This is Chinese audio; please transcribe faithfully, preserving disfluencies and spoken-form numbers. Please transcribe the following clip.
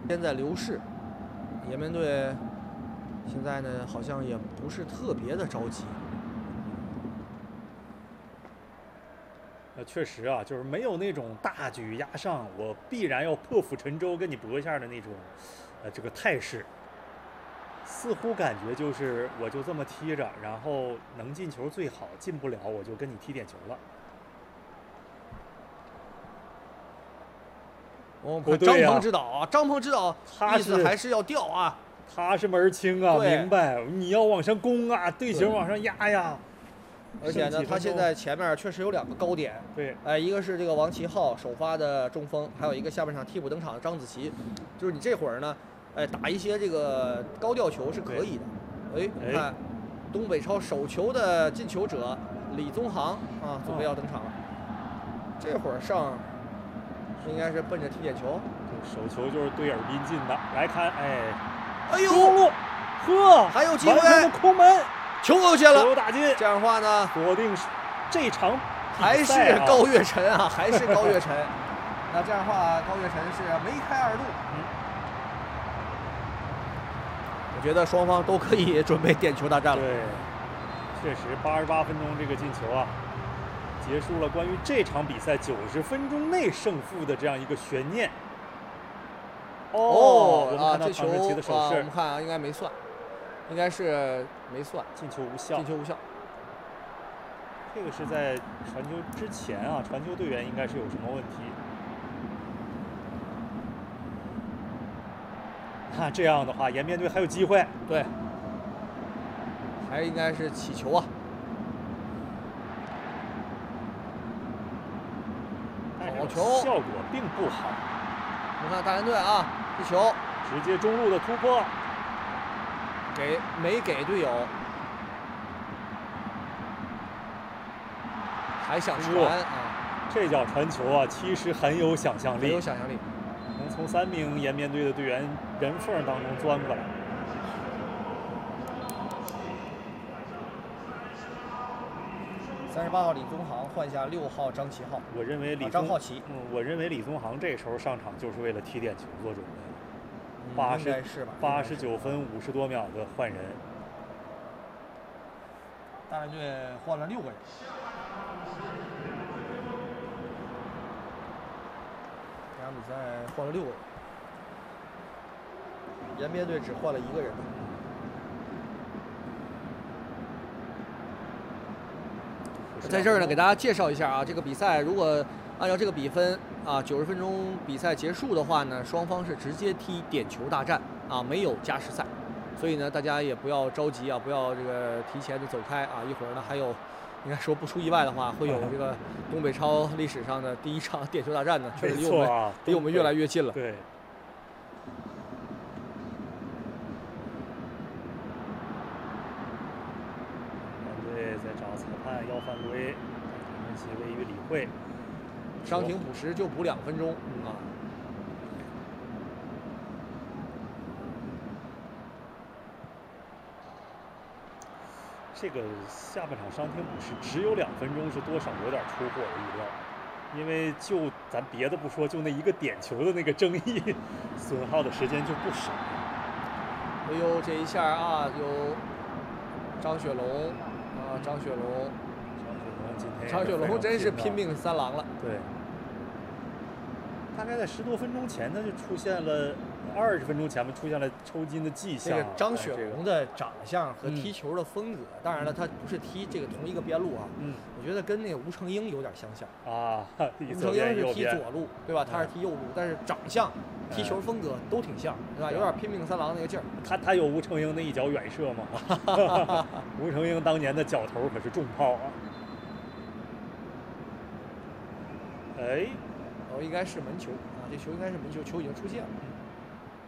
间在流逝，延边队现在呢好像也不是特别的着急。 呃，确实啊，就是没有那种大举压上，我必然要破釜沉舟跟你搏一下的那种，呃，这个态势。似乎感觉就是我就这么踢着，然后能进球最好，进不了我就跟你踢点球了。 我们看张鹏指导啊，张鹏指导意思还是要吊啊， 他是门儿清啊，明白？你要往上攻啊，队形往上压呀。 而且呢，他现在前面确实有两个高点， 对， 哎，一个是这个王琦浩首发的中锋，还有一个下半场替补登场的张子琪，就是你这会儿呢，哎，打一些这个高吊球是可以的。哎，你看东北超首球的进球者李宗航啊，准备要登场了。这会儿上应该是奔着踢点球， 手球就是对耳鬓进的。来看，哎， 哎呦， 中路，呵， 还有机会， 空门。 球勾进了， 球打进， 这样的话呢， 锁定这场、啊、 还是高岳晨啊，还是高岳晨。那这样的话，高岳晨是梅开二度。嗯，我觉得双方都可以准备点球大战了。 对，确实，八十八分钟这个进球啊，结束了关于这场比赛九十分钟内胜负的这样一个悬念。哦，我们看到唐诗琪的手势， 啊，我们看啊，应该没算。应该是没算， 进球无效。 进球无效。 这个是在传球之前啊，传球队员应该是有什么问题？那这样的话，延边队还有机会。 对，还应该是起球啊。 好球，效果并不好。 我们看大连队啊，这球直接中路的突破。 给没给队友，还想传啊！ 这叫传球啊，其实很有想象力， 很有想象力， 能从三名延边队的队员人缝当中钻过来。 三十八号李宗航换下六号张琦浩， 我认为李、啊、 张浩奇， 嗯，我认为李宗航这时候上场就是为了踢点球做准备。八十八十九分五十多秒的换人， 大连队换了六个人，这场比赛换了六个人，延边队只换了一个人。在这儿呢，给大家介绍一下啊，这个比赛如果按照这个比分啊，九十分钟比赛结束的话呢，双方是直接踢点球大战啊，没有加时赛，所以呢，大家也不要着急啊，不要这个提前的走开啊。一会儿呢，还有，应该说不出意外的话，会有这个东北超历史上的第一场点球大战呢，确实离我们、啊、离我们越来越近了。 对。队在找裁判要犯规，唐诗琪未予理会。 伤停补时就补两分钟啊！ 这个下半场伤停补时只有两分钟，是多少有点出乎我的意料。因为就咱别的不说，就那一个点球的那个争议，损耗的时间就不少。 哎呦，这一下啊，有张雪龙啊，张雪龙。张雪龙真是拼命三郎了。 对，大概在十多分钟前，他就出现了，二十分钟前吧，出现了抽筋的迹象。 这个张雪龙的长相和踢球的风格，嗯、当然了，他不是踢这个同一个边路啊。 嗯， 我觉得跟那个吴成英有点相像啊。 吴成英是踢左路，对吧？他是踢右路，但是长相、踢球风格都挺像，对吧？有点拼命三郎那个劲儿。 他他有吴成英那一脚远射吗？吴成英当年的脚头可是重炮啊。哎， 哦，应该是门球啊，这球应该是门球，球已经出现了。